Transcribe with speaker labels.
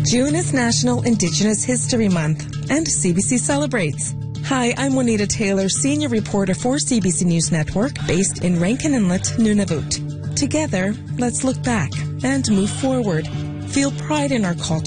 Speaker 1: June is National Indigenous History Month, and CBC celebrates. Hi, I'm Juanita Taylor, senior reporter for CBC News Network, based in Rankin Inlet, Nunavut. Together, let's look back and move forward. Feel pride in our culture